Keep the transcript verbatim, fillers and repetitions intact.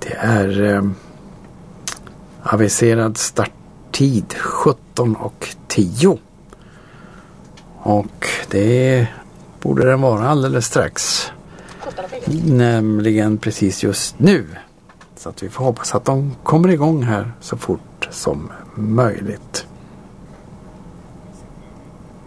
Det är eh, aviserad starttid sjutton och tio. Och det borde den vara alldeles strax. Nämligen precis just nu. Så att vi får hoppas att de kommer igång här så fort som möjligt.